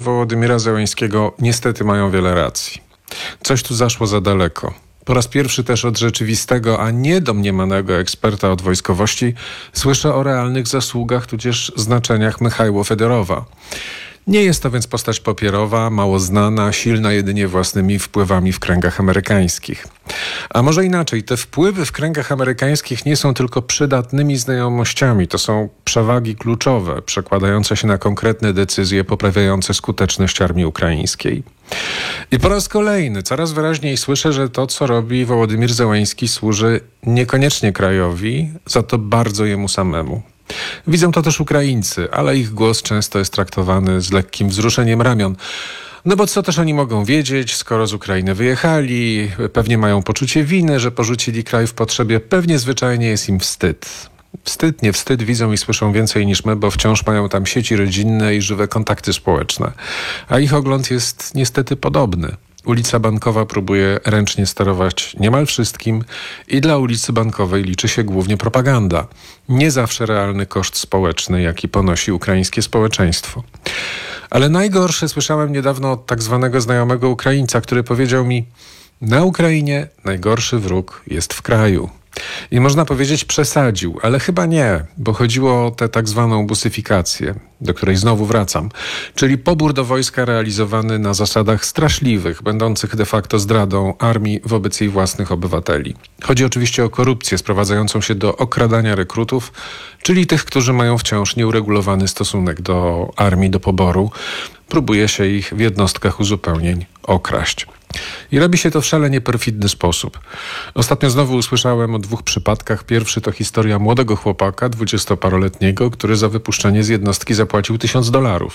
Wołodymyra Zełenskiego niestety mają wiele racji. Coś tu zaszło za daleko. Po raz pierwszy też od rzeczywistego, a nie domniemanego eksperta od wojskowości słyszę o realnych zasługach tudzież znaczeniach Michajło Fedorowa. Nie jest to więc postać papierowa, mało znana, silna jedynie własnymi wpływami w kręgach amerykańskich. A może inaczej, te wpływy w kręgach amerykańskich nie są tylko przydatnymi znajomościami, to są przewagi kluczowe, przekładające się na konkretne decyzje poprawiające skuteczność armii ukraińskiej. I po raz kolejny coraz wyraźniej słyszę, że to, co robi Wołodymyr Zełenski, służy niekoniecznie krajowi, za to bardzo jemu samemu. Widzą to też Ukraińcy, ale ich głos często jest traktowany z lekkim wzruszeniem ramion. No bo co też oni mogą wiedzieć, skoro z Ukrainy wyjechali, pewnie mają poczucie winy, że porzucili kraj w potrzebie, pewnie zwyczajnie jest im wstyd. Wstyd, nie wstyd, widzą i słyszą więcej niż my, bo wciąż mają tam sieci rodzinne i żywe kontakty społeczne. A ich ogląd jest niestety podobny. Ulica Bankowa próbuje ręcznie sterować niemal wszystkim i dla ulicy Bankowej liczy się głównie propaganda. Nie zawsze realny koszt społeczny, jaki ponosi ukraińskie społeczeństwo. Ale najgorsze słyszałem niedawno od tak zwanego znajomego Ukraińca, który powiedział mi: na Ukrainie najgorszy wróg jest w kraju. I można powiedzieć przesadził, ale chyba nie, bo chodziło o tę tak zwaną busyfikację, do której znowu wracam, czyli pobór do wojska realizowany na zasadach straszliwych, będących de facto zdradą armii wobec jej własnych obywateli. Chodzi oczywiście o korupcję sprowadzającą się do okradania rekrutów, czyli tych, którzy mają wciąż nieuregulowany stosunek do armii, do poboru. Próbuje się ich w jednostkach uzupełnień okraść. I robi się to w szalenie perfidny sposób. Ostatnio znowu usłyszałem o 2 przypadkach. Pierwszy to historia młodego chłopaka, 20-paroletniego, który za wypuszczenie z jednostki zapłacił $1000.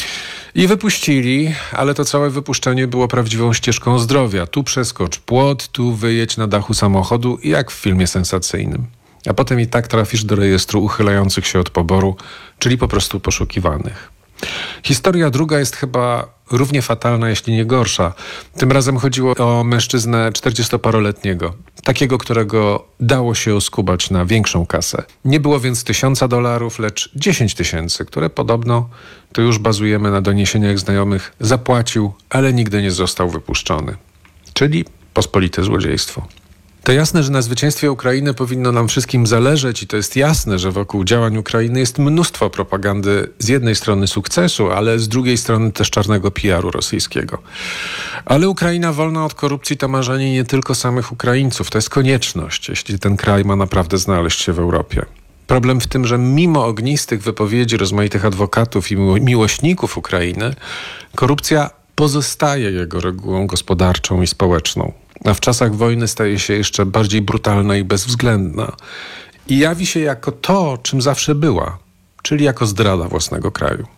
I wypuścili, ale to całe wypuszczenie było prawdziwą ścieżką zdrowia. Tu przeskocz płot, tu wyjedź na dachu samochodu, jak w filmie sensacyjnym. A potem i tak trafisz do rejestru uchylających się od poboru, czyli po prostu poszukiwanych. Historia druga jest chyba równie fatalna, jeśli nie gorsza. Tym razem chodziło o mężczyznę 40-paroletniego. Takiego, którego dało się oskubać na większą kasę. Nie było więc $1000, lecz 10 000, które podobno, to już bazujemy na doniesieniach znajomych, zapłacił, ale nigdy nie został wypuszczony. Czyli pospolite złodziejstwo. To jasne, że na zwycięstwie Ukrainy powinno nam wszystkim zależeć i to jest jasne, że wokół działań Ukrainy jest mnóstwo propagandy z jednej strony sukcesu, ale z drugiej strony też czarnego PR-u rosyjskiego. Ale Ukraina wolna od korupcji to marzenie nie tylko samych Ukraińców, to jest konieczność, jeśli ten kraj ma naprawdę znaleźć się w Europie. Problem w tym, że mimo ognistych wypowiedzi rozmaitych adwokatów i miłośników Ukrainy, korupcja pozostaje jego regułą gospodarczą i społeczną. A w czasach wojny staje się jeszcze bardziej brutalna i bezwzględna. I jawi się jako to, czym zawsze była, czyli jako zdrada własnego kraju.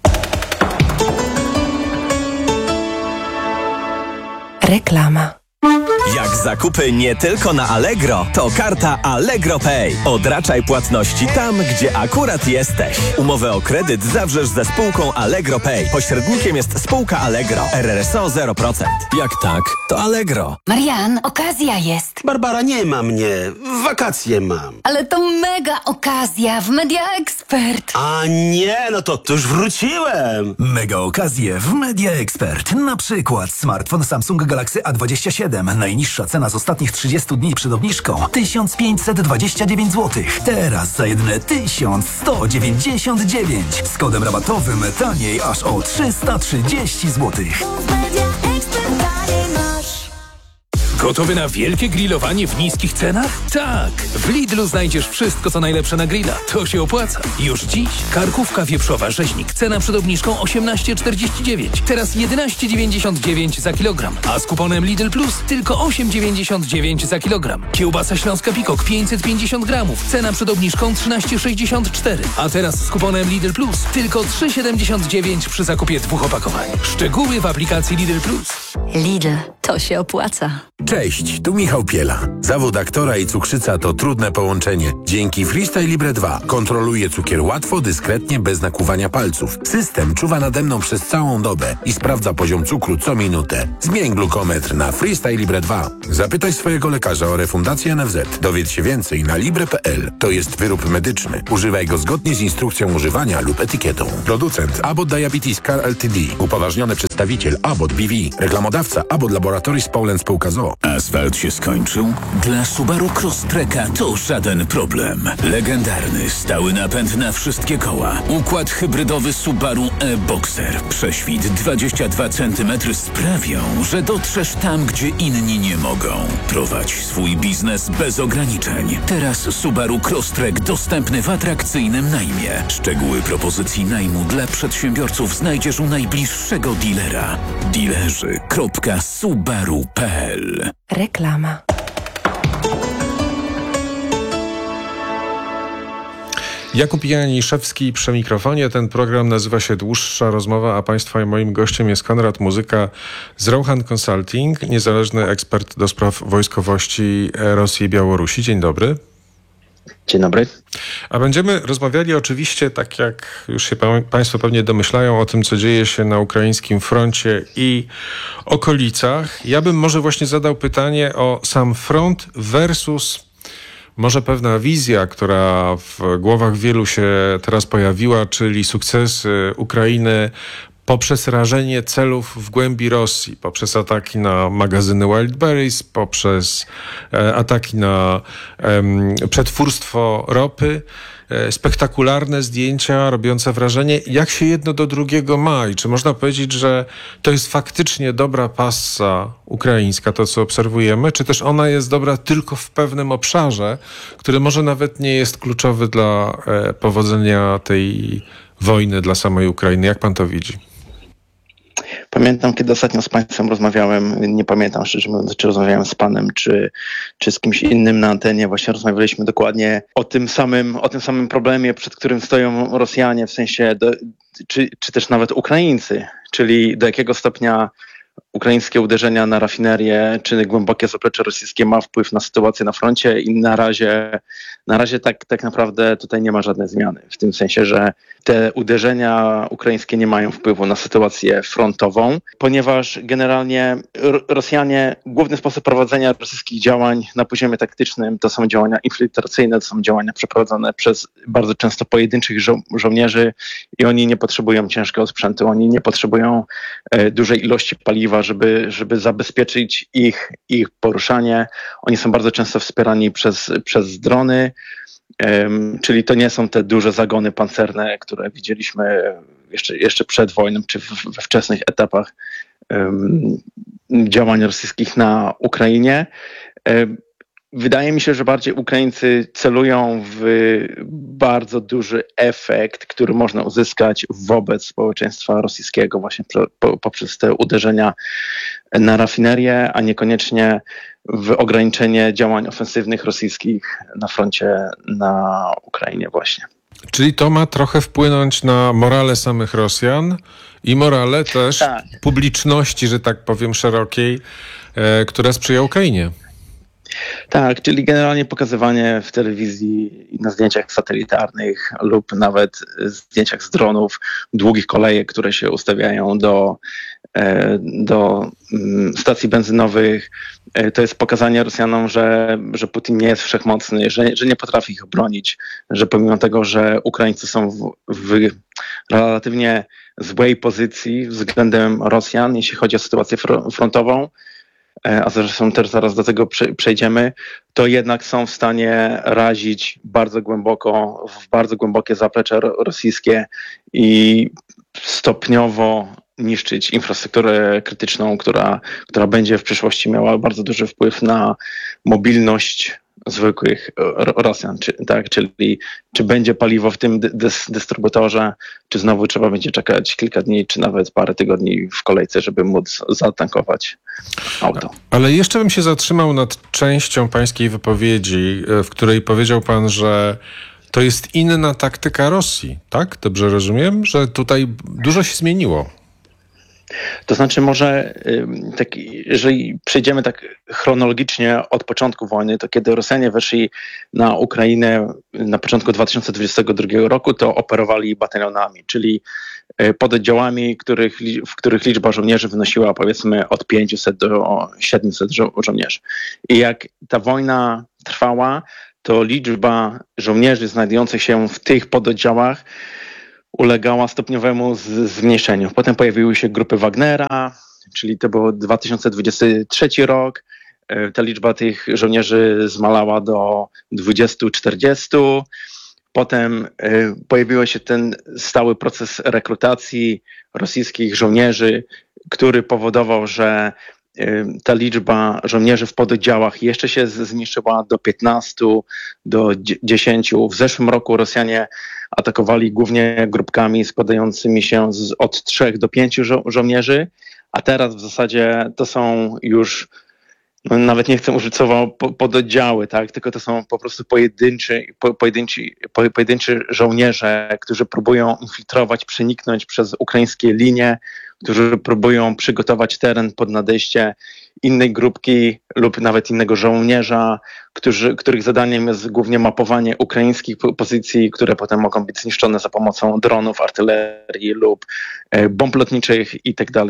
Reklama. Jak zakupy nie tylko na Allegro, to karta Allegro Pay. Odraczaj płatności tam, gdzie akurat jesteś. Umowę o kredyt zawrzesz ze spółką Allegro Pay. Pośrednikiem jest spółka Allegro. RRSO 0%. Jak tak, to Allegro. Marian, okazja jest. Barbara, nie ma mnie. Wakacje mam. Ale to mega okazja w Media Expert. A nie, no to już wróciłem. Mega okazje w Media Expert. Na przykład smartfon Samsung Galaxy A27. Najniższa cena z ostatnich 30 dni przed obniżką 1529 zł. Teraz za jedyne 1199. Z kodem rabatowym taniej aż o 330 zł. Gotowy na wielkie grillowanie w niskich cenach? Tak! W Lidlu znajdziesz wszystko, co najlepsze na grilla. To się opłaca. Już dziś karkówka wieprzowa rzeźnik. Cena przed obniżką 18,49. Teraz 11,99 za kilogram. A z kuponem Lidl Plus tylko 8,99 za kilogram. Kiełbasa śląska Pikok 550 gramów. Cena przed obniżką 13,64. A teraz z kuponem Lidl Plus tylko 3,79 przy zakupie 2 opakowań. Szczegóły w aplikacji Lidl Plus. Lidl, to się opłaca. Cześć, tu Michał Piela. Zawód aktora i cukrzyca to trudne połączenie. Dzięki Freestyle Libre 2 kontroluję cukier łatwo, dyskretnie, bez nakłuwania palców. System czuwa nade mną przez całą dobę i sprawdza poziom cukru co minutę. Zmień glukometr na Freestyle Libre 2. Zapytaj swojego lekarza o refundację NFZ. Dowiedz się więcej na libre.pl. To jest wyrób medyczny. Używaj go zgodnie z instrukcją używania lub etykietą. Producent Abbott Diabetes Care Ltd. Upoważnione przez Przedstawiciel Abbott BV. Reklamodawca Abbott Laboratories Poland Spółka z o.o. Asfalt się skończył? Dla Subaru Crosstreka to żaden problem. Legendarny, stały napęd na wszystkie koła. Układ hybrydowy Subaru e-Boxer. Prześwit 22 cm sprawią, że dotrzesz tam, gdzie inni nie mogą. Prowadź swój biznes bez ograniczeń. Teraz Subaru Crosstrek dostępny w atrakcyjnym najmie. Szczegóły propozycji najmu dla przedsiębiorców znajdziesz u najbliższego dealera. Dealerzy.subaru.pl. Reklama. Jakub Janiszewski przy mikrofonie. Ten program nazywa się Dłuższa Rozmowa, a Państwa i moim gościem jest Konrad Muzyka z Rauhan Consulting, niezależny ekspert do spraw wojskowości Rosji i Białorusi. Dzień dobry. Dzień dobry. A będziemy rozmawiali oczywiście, tak jak już się Państwo pewnie domyślają, o tym, co dzieje się na ukraińskim froncie i okolicach. Ja bym może właśnie zadał pytanie o sam front versus może pewna wizja, która w głowach wielu się teraz pojawiła, czyli sukcesy Ukrainy poprzez rażenie celów w głębi Rosji, poprzez ataki na magazyny Wildberries, poprzez ataki na przetwórstwo ropy. Spektakularne zdjęcia robiące wrażenie, jak się jedno do drugiego ma i czy można powiedzieć, że to jest faktycznie dobra passa ukraińska, to co obserwujemy, czy też ona jest dobra tylko w pewnym obszarze, który może nawet nie jest kluczowy dla powodzenia tej wojny dla samej Ukrainy. Jak pan to widzi? Pamiętam, kiedy ostatnio z Państwem rozmawiałem, nie pamiętam szczerze mówiąc, czy rozmawiałem z Panem, czy z kimś innym na antenie. Właśnie rozmawialiśmy dokładnie o tym samym problemie, przed którym stoją Rosjanie, w sensie, czy też nawet Ukraińcy, czyli do jakiego stopnia ukraińskie uderzenia na rafinerię czy głębokie zaplecze rosyjskie ma wpływ na sytuację na froncie i na razie tak naprawdę tutaj nie ma żadnej zmiany. W tym sensie, że te uderzenia ukraińskie nie mają wpływu na sytuację frontową, ponieważ generalnie Rosjanie, główny sposób prowadzenia rosyjskich działań na poziomie taktycznym to są działania infiltracyjne, to są działania przeprowadzone przez bardzo często pojedynczych żołnierzy i oni nie potrzebują ciężkiego sprzętu, oni nie potrzebują dużej ilości paliwa, żeby zabezpieczyć ich poruszanie. Oni są bardzo często wspierani przez drony, czyli to nie są te duże zagony pancerne, które widzieliśmy jeszcze przed wojną, czy we wczesnych etapach działań rosyjskich na Ukrainie. Wydaje mi się, że bardziej Ukraińcy celują w bardzo duży efekt, który można uzyskać wobec społeczeństwa rosyjskiego właśnie poprzez te uderzenia na rafinerię, a niekoniecznie w ograniczenie działań ofensywnych rosyjskich na froncie na Ukrainie właśnie. Czyli to ma trochę wpłynąć na morale samych Rosjan i morale też publiczności, że tak powiem, szerokiej, która sprzyja Ukrainie. Tak, czyli generalnie pokazywanie w telewizji i na zdjęciach satelitarnych lub nawet zdjęciach z dronów długich kolejek, które się ustawiają do stacji benzynowych. To jest pokazanie Rosjanom, że Putin nie jest wszechmocny, że nie potrafi ich obronić, że pomimo tego, że Ukraińcy są w relatywnie złej pozycji względem Rosjan, jeśli chodzi o sytuację frontową, a zresztą też zaraz do tego przejdziemy, to jednak są w stanie razić bardzo głęboko, w bardzo głębokie zaplecze rosyjskie i stopniowo niszczyć infrastrukturę krytyczną, która będzie w przyszłości miała bardzo duży wpływ na mobilność zwykłych Rosjan, czyli czy będzie paliwo w tym dystrybutorze, czy znowu trzeba będzie czekać kilka dni, czy nawet parę tygodni w kolejce, żeby móc zatankować auto. Ale jeszcze bym się zatrzymał nad częścią pańskiej wypowiedzi, w której powiedział pan, że to jest inna taktyka Rosji, tak? Dobrze rozumiem, że tutaj dużo się zmieniło. To znaczy może, jeżeli przejdziemy tak chronologicznie od początku wojny, to kiedy Rosjanie weszli na Ukrainę na początku 2022 roku, to operowali batalionami, czyli pododdziałami, w których liczba żołnierzy wynosiła powiedzmy od 500 do 700 żołnierzy. I jak ta wojna trwała, to liczba żołnierzy znajdujących się w tych pododdziałach ulegała stopniowemu zmniejszeniu. Potem pojawiły się grupy Wagnera, czyli to był 2023 rok. Ta liczba tych żołnierzy zmalała do 20-40. Potem pojawił się ten stały proces rekrutacji rosyjskich żołnierzy, który powodował, że ta liczba żołnierzy w pododdziałach jeszcze się zmniejszyła do 15, do 10. W zeszłym roku Rosjanie atakowali głównie grupkami składającymi się od 3 do 5 żołnierzy, a teraz w zasadzie to są już, no nawet nie chcę użyć słowa pododdziały, tak? Tylko to są po prostu pojedynczy żołnierze, którzy próbują infiltrować, przeniknąć przez ukraińskie linie, którzy próbują przygotować teren pod nadejście innej grupki lub nawet innego żołnierza, których zadaniem jest głównie mapowanie ukraińskich pozycji, które potem mogą być zniszczone za pomocą dronów, artylerii lub bomb lotniczych itd.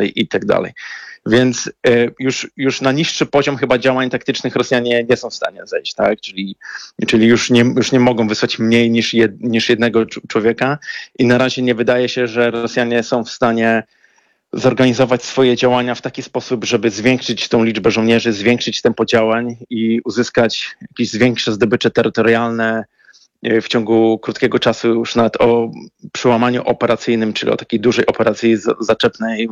Więc już na niższy poziom chyba działań taktycznych Rosjanie nie są w stanie zejść, tak? Czyli już nie mogą wysłać mniej niż jednego człowieka i na razie nie wydaje się, że Rosjanie są w stanie zorganizować swoje działania w taki sposób, żeby zwiększyć tą liczbę żołnierzy, zwiększyć tempo działań i uzyskać jakieś większe zdobycze terytorialne w ciągu krótkiego czasu, już nawet o przełamaniu operacyjnym, czyli o takiej dużej operacji zaczepnej.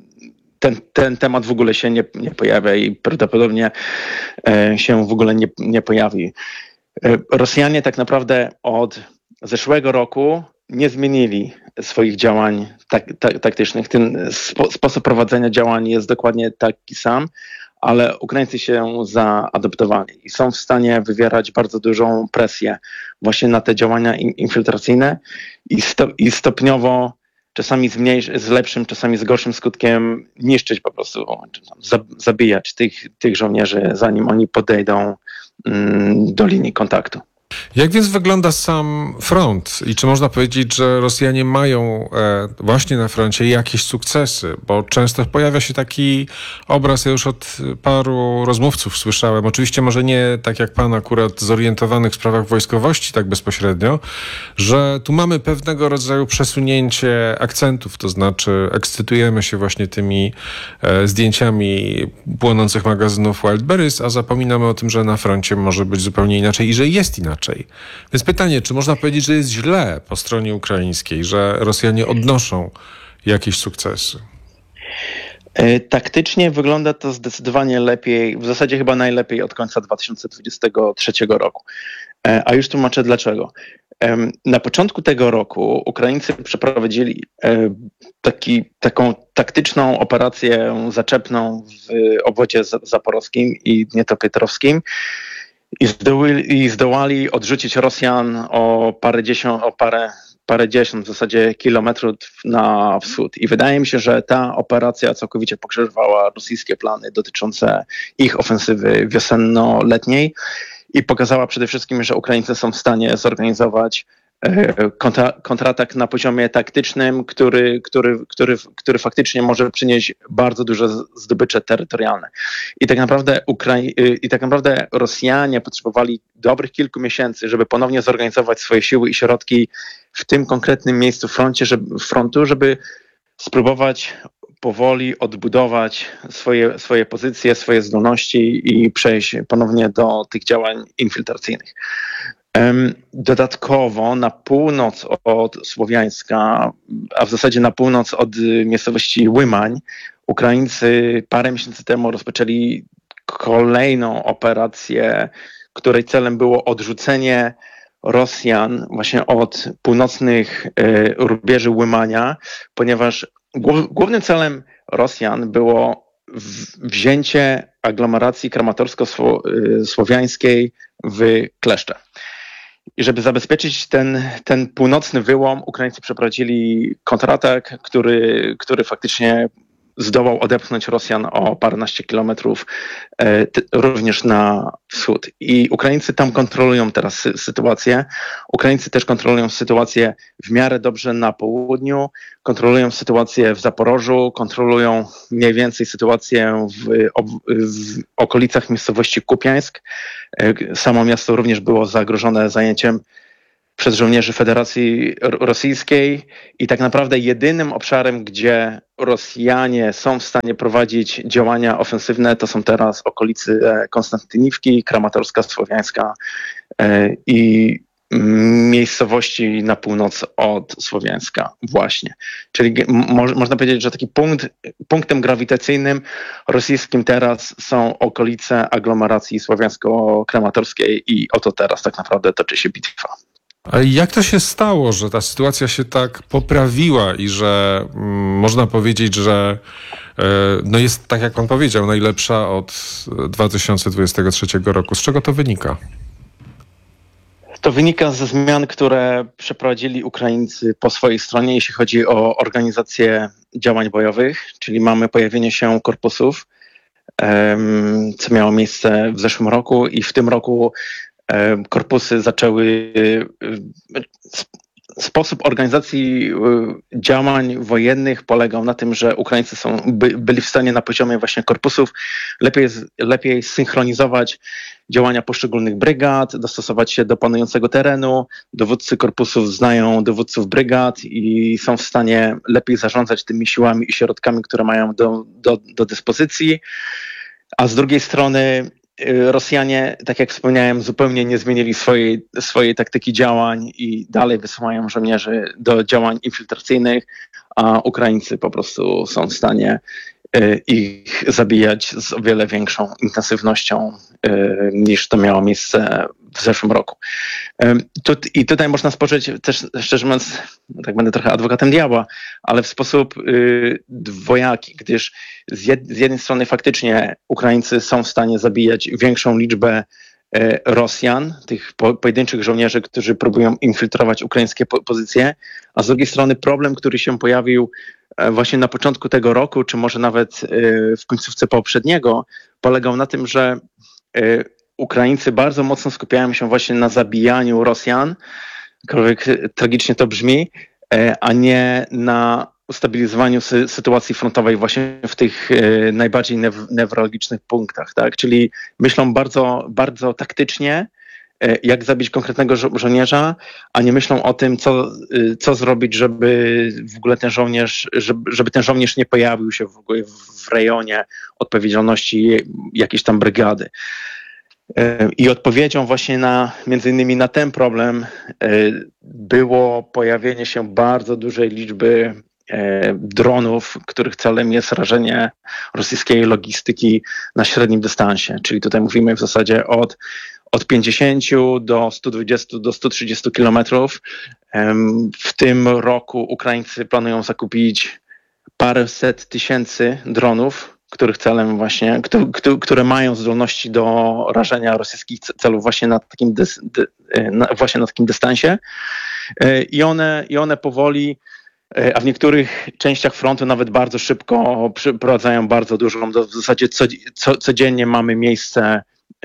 Ten temat w ogóle się nie pojawia i prawdopodobnie się w ogóle nie pojawi. Rosjanie tak naprawdę od zeszłego roku nie zmienili swoich działań taktycznych. Ten sposób prowadzenia działań jest dokładnie taki sam, ale Ukraińcy się zaadoptowali i są w stanie wywierać bardzo dużą presję właśnie na te działania infiltracyjne i stopniowo, czasami z lepszym, czasami z gorszym skutkiem, niszczyć po prostu, zabijać tych żołnierzy, zanim oni podejdą do linii kontaktu. Jak więc wygląda sam front i czy można powiedzieć, że Rosjanie mają właśnie na froncie jakieś sukcesy? Bo często pojawia się taki obraz, ja już od paru rozmówców słyszałem, oczywiście może nie tak jak pan akurat zorientowanych w sprawach wojskowości tak bezpośrednio, że tu mamy pewnego rodzaju przesunięcie akcentów, to znaczy ekscytujemy się właśnie tymi zdjęciami płonących magazynów Wildberries, a zapominamy o tym, że na froncie może być zupełnie inaczej i że jest inaczej. Więc pytanie, czy można powiedzieć, że jest źle po stronie ukraińskiej, że Rosjanie odnoszą jakieś sukcesy? Taktycznie wygląda to zdecydowanie lepiej, w zasadzie chyba najlepiej od końca 2023 roku. A już tłumaczę dlaczego. Na początku tego roku Ukraińcy przeprowadzili taką taktyczną operację zaczepną w obwodzie zaporowskim i dniepropietrowskim i zdołali odrzucić Rosjan o parędziesiąt w zasadzie kilometrów na wschód. I wydaje mi się, że ta operacja całkowicie pokrzyżowała rosyjskie plany dotyczące ich ofensywy wiosenno-letniej i pokazała przede wszystkim, że Ukraińcy są w stanie zorganizować kontratak na poziomie taktycznym, który faktycznie może przynieść bardzo duże zdobycze terytorialne. I tak naprawdę Rosjanie potrzebowali dobrych kilku miesięcy, żeby ponownie zorganizować swoje siły i środki w tym konkretnym miejscu frontu, żeby spróbować powoli odbudować swoje pozycje, swoje zdolności i przejść ponownie do tych działań infiltracyjnych. Dodatkowo na północ od Słowiańska, a w zasadzie na północ od miejscowości Łymań, Ukraińcy parę miesięcy temu rozpoczęli kolejną operację, której celem było odrzucenie Rosjan właśnie od północnych rubieży Łymania, ponieważ głównym celem Rosjan było wzięcie aglomeracji kramatorsko-słowiańskiej w Kleszcze. I żeby zabezpieczyć ten północny wyłom, Ukraińcy przeprowadzili kontratak, który faktycznie zdołał odepchnąć Rosjan o paręnaście kilometrów również na wschód. I Ukraińcy tam kontrolują teraz sytuację. Ukraińcy też kontrolują sytuację w miarę dobrze na południu, kontrolują sytuację w Zaporożu, kontrolują mniej więcej sytuację w okolicach miejscowości Kupiańsk. Samo miasto również było zagrożone zajęciem przez żołnierzy Federacji Rosyjskiej i tak naprawdę jedynym obszarem, gdzie Rosjanie są w stanie prowadzić działania ofensywne, to są teraz okolicy Konstantyniówki, Kramatorska, Słowiańska i miejscowości na północ od Słowiańska właśnie. Czyli można powiedzieć, że taki punktem grawitacyjnym rosyjskim teraz są okolice aglomeracji słowiańsko-kramatorskiej i oto teraz tak naprawdę toczy się bitwa. A jak to się stało, że ta sytuacja się tak poprawiła i że można powiedzieć, że jest, tak jak pan powiedział, najlepsza od 2023 roku? Z czego to wynika? To wynika ze zmian, które przeprowadzili Ukraińcy po swojej stronie, jeśli chodzi o organizację działań bojowych, czyli mamy pojawienie się korpusów, co miało miejsce w zeszłym roku i w tym roku korpusy zaczęły. Sposób organizacji działań wojennych polegał na tym, że Ukraińcy byli w stanie na poziomie właśnie korpusów lepiej synchronizować działania poszczególnych brygad, dostosować się do panującego terenu. Dowódcy korpusów znają dowódców brygad i są w stanie lepiej zarządzać tymi siłami i środkami, które mają do dyspozycji. A z drugiej strony Rosjanie, tak jak wspomniałem, zupełnie nie zmienili swojej taktyki działań i dalej wysyłają żołnierzy do działań infiltracyjnych, a Ukraińcy po prostu są w stanie ich zabijać z o wiele większą intensywnością niż to miało miejsce w zeszłym roku. I tutaj można spojrzeć też, szczerze mówiąc, tak będę trochę adwokatem diabła, ale w sposób dwojaki, gdyż z jednej strony faktycznie Ukraińcy są w stanie zabijać większą liczbę Rosjan, tych pojedynczych żołnierzy, którzy próbują infiltrować ukraińskie pozycje, a z drugiej strony problem, który się pojawił właśnie na początku tego roku, czy może nawet w końcówce poprzedniego, polegał na tym, że Ukraińcy bardzo mocno skupiają się właśnie na zabijaniu Rosjan, jakkolwiek tragicznie to brzmi, a nie na ustabilizowaniu sytuacji frontowej właśnie w tych najbardziej newralgicznych punktach, tak? Czyli myślą bardzo, bardzo taktycznie, jak zabić konkretnego żołnierza, a nie myślą o tym, co zrobić, żeby w ogóle ten żołnierz, żeby ten żołnierz nie pojawił się w ogóle w rejonie odpowiedzialności jakiejś tam brygady. I odpowiedzią właśnie między innymi na ten problem było pojawienie się bardzo dużej liczby dronów, których celem jest rażenie rosyjskiej logistyki na średnim dystansie. Czyli tutaj mówimy w zasadzie od 50 do 120 do 130 kilometrów. W tym roku Ukraińcy planują zakupić paręset tysięcy dronów, których celem właśnie, które mają zdolności do rażenia rosyjskich celów właśnie na takim dystansie. I one powoli, a w niektórych częściach frontu nawet bardzo szybko przeprowadzają bardzo dużą, w zasadzie codziennie mamy miejsce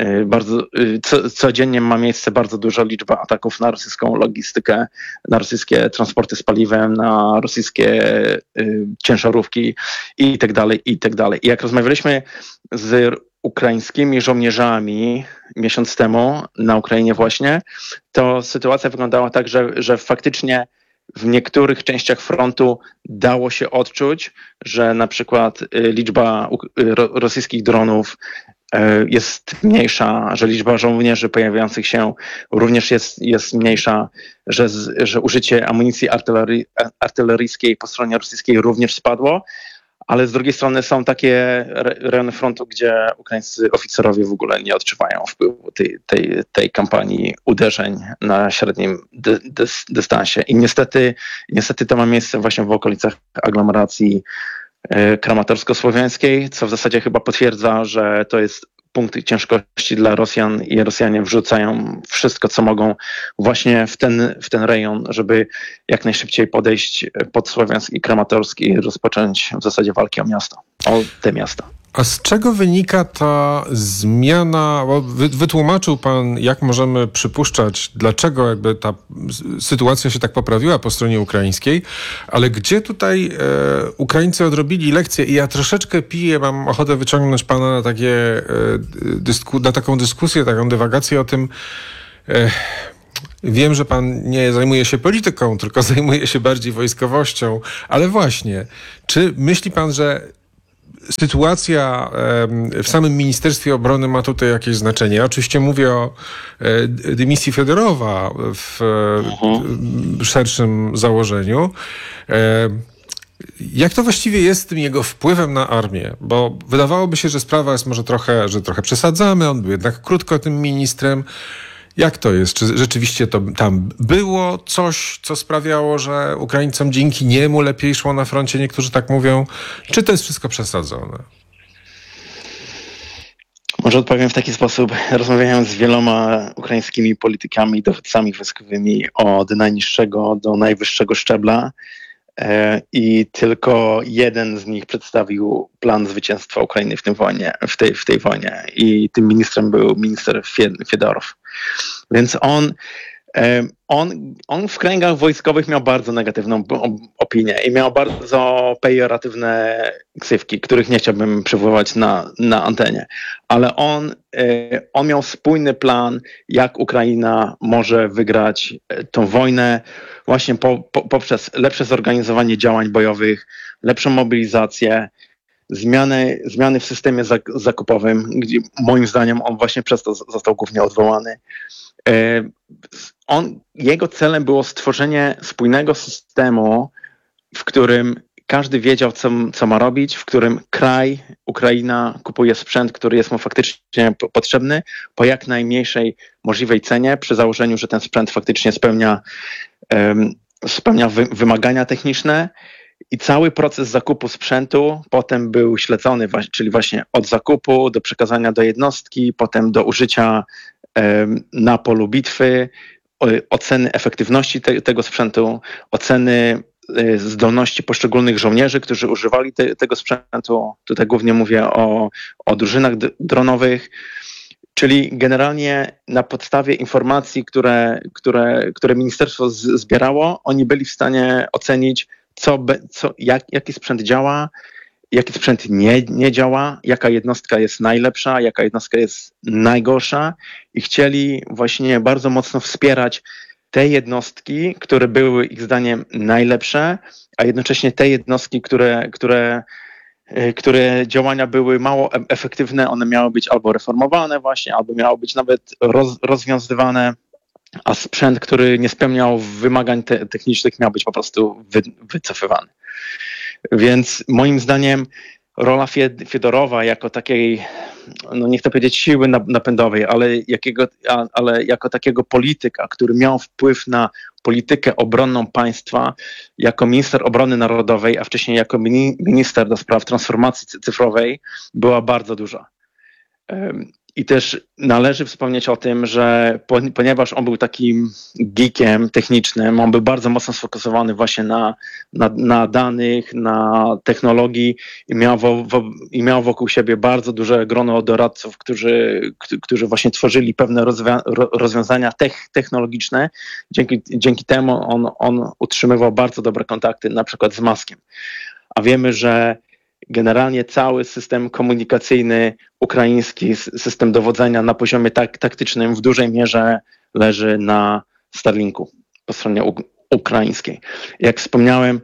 codziennie ma miejsce bardzo duża liczba ataków na rosyjską logistykę, na rosyjskie transporty z paliwem, na rosyjskie ciężarówki i tak dalej, i tak dalej. I jak rozmawialiśmy z ukraińskimi żołnierzami miesiąc temu na Ukrainie właśnie, to sytuacja wyglądała tak, że faktycznie w niektórych częściach frontu dało się odczuć, że na przykład liczba rosyjskich dronów jest mniejsza, że liczba żołnierzy pojawiających się również jest mniejsza, że użycie amunicji artyleryjskiej po stronie rosyjskiej również spadło, ale z drugiej strony są takie rejony frontu, gdzie ukraińscy oficerowie w ogóle nie odczuwają wpływu tej kampanii uderzeń na średnim dystansie. I niestety to ma miejsce właśnie w okolicach aglomeracji kramatorsko-słowiańskiej, co w zasadzie chyba potwierdza, że to jest punkt ciężkości dla Rosjan i Rosjanie wrzucają wszystko, co mogą właśnie w ten rejon, żeby jak najszybciej podejść pod Słowiańsk i Kramatorski i rozpocząć w zasadzie walki o te miasta. A z czego wynika ta zmiana? Bo wytłumaczył pan, jak możemy przypuszczać, dlaczego jakby ta sytuacja się tak poprawiła po stronie ukraińskiej, ale gdzie tutaj Ukraińcy odrobili lekcję? I ja troszeczkę mam ochotę wyciągnąć pana na taką dyskusję, taką dywagację o tym, Wiem, że pan nie zajmuje się polityką, tylko zajmuje się bardziej wojskowością, ale właśnie, czy myśli pan, że sytuacja w samym Ministerstwie Obrony ma tutaj jakieś znaczenie? Ja oczywiście mówię o dymisji Fiodorowa w szerszym założeniu. Jak to właściwie jest z tym jego wpływem na armię? Bo wydawałoby się, że sprawa jest może trochę przesadzamy, on był jednak krótko tym ministrem. Jak to jest? Czy rzeczywiście to tam było coś, co sprawiało, że Ukraińcom dzięki niemu lepiej szło na froncie? Niektórzy tak mówią. Czy to jest wszystko przesadzone? Może odpowiem w taki sposób. Rozmawiałem z wieloma ukraińskimi politykami, dowódcami wojskowymi od najniższego do najwyższego szczebla i tylko jeden z nich przedstawił plan zwycięstwa Ukrainy w tej wojnie. I tym ministrem był minister Fiodorow. Więc on w kręgach wojskowych miał bardzo negatywną opinię i miał bardzo pejoratywne ksywki, których nie chciałbym przywoływać na antenie. Ale on miał spójny plan, jak Ukraina może wygrać tą wojnę właśnie poprzez lepsze zorganizowanie działań bojowych, lepszą mobilizację, zmiany w systemie zakupowym, gdzie moim zdaniem on właśnie przez to został głównie odwołany. Jego celem było stworzenie spójnego systemu, w którym każdy wiedział, co ma robić, w którym Ukraina kupuje sprzęt, który jest mu faktycznie potrzebny, po jak najmniejszej możliwej cenie, przy założeniu, że ten sprzęt faktycznie spełnia wymagania techniczne. I cały proces zakupu sprzętu potem był śledzony, czyli właśnie od zakupu do przekazania do jednostki, potem do użycia na polu bitwy, oceny efektywności tego sprzętu, oceny zdolności poszczególnych żołnierzy, którzy używali tego sprzętu. Tutaj głównie mówię o drużynach dronowych, czyli generalnie na podstawie informacji, które ministerstwo zbierało, oni byli w stanie ocenić, jaki sprzęt działa, jaki sprzęt nie działa, jaka jednostka jest najlepsza, jaka jednostka jest najgorsza i chcieli właśnie bardzo mocno wspierać te jednostki, które były ich zdaniem najlepsze, a jednocześnie te jednostki, które działania były mało efektywne, one miały być albo reformowane właśnie, albo miały być nawet rozwiązywane, a sprzęt, który nie spełniał wymagań technicznych, miał być po prostu wycofywany. Więc moim zdaniem rola Fiodorowa jako takiej, no nie chcę powiedzieć siły napędowej, ale jako takiego polityka, który miał wpływ na politykę obronną państwa, jako minister obrony narodowej, a wcześniej jako minister do spraw transformacji cyfrowej, była bardzo duża. I też należy wspomnieć o tym, że ponieważ on był takim geekiem technicznym, on był bardzo mocno sfokusowany właśnie na danych, na technologii i miał wokół siebie bardzo duże grono doradców, którzy właśnie tworzyli pewne rozwiązania technologiczne. Dzięki temu on utrzymywał bardzo dobre kontakty na przykład z Muskiem. A wiemy, że generalnie cały system komunikacyjny ukraiński, system dowodzenia na poziomie taktycznym w dużej mierze leży na Starlinku po stronie ukraińskiej. Jak wspomniałem,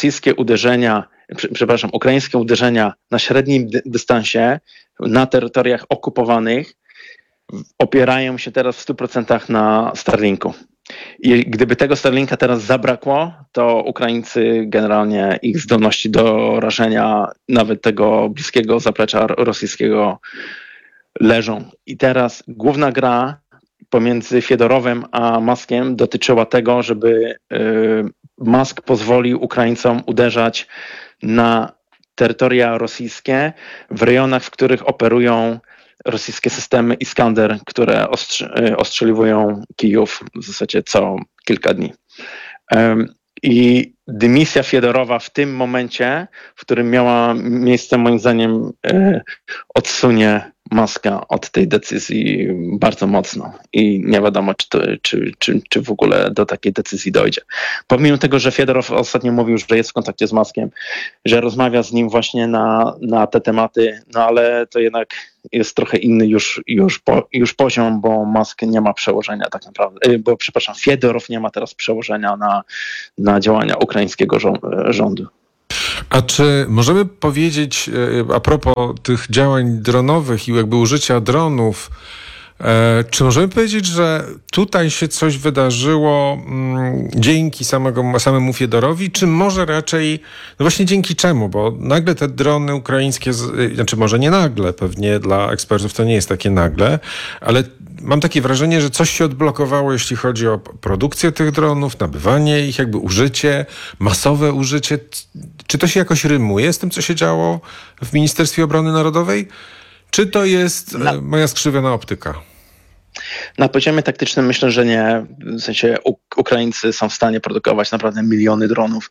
ukraińskie uderzenia na średnim dystansie na terytoriach okupowanych opierają się teraz w 100% na Starlinku. I gdyby tego Starlinka teraz zabrakło, to Ukraińcy generalnie ich zdolności do rażenia nawet tego bliskiego zaplecza rosyjskiego leżą. I teraz główna gra pomiędzy Fiodorowem a Muskiem dotyczyła tego, żeby Musk pozwolił Ukraińcom uderzać na terytoria rosyjskie w rejonach, w których operują rosyjskie systemy Iskander, które ostrzeliwują Kijów w zasadzie co kilka dni. I dymisja Fiedorowa w tym momencie, w którym miała miejsce, moim zdaniem, odsunie Muska od tej decyzji bardzo mocno i nie wiadomo, czy w ogóle do takiej decyzji dojdzie. Pomimo tego, że Fiedorow ostatnio mówił, że jest w kontakcie z Muskiem, że rozmawia z nim właśnie na te tematy, no ale to jednak jest trochę inny już poziom, bo Musk nie ma przełożenia tak naprawdę, Fiedorow nie ma teraz przełożenia na działania ukraińskiego rządu. A czy możemy powiedzieć, a propos tych działań dronowych i jakby użycia dronów, czy możemy powiedzieć, że tutaj się coś wydarzyło dzięki samemu Fiedorowi, czy może raczej, no właśnie dzięki czemu? Bo nagle te drony ukraińskie, znaczy może nie nagle, pewnie dla ekspertów to nie jest takie nagle, ale mam takie wrażenie, że coś się odblokowało, jeśli chodzi o produkcję tych dronów, nabywanie ich, jakby użycie, masowe użycie. Czy to się jakoś rymuje z tym, co się działo w Ministerstwie Obrony Narodowej? Czy to jest moja skrzywiona optyka? Na poziomie taktycznym myślę, że nie. W sensie Ukraińcy są w stanie produkować naprawdę miliony dronów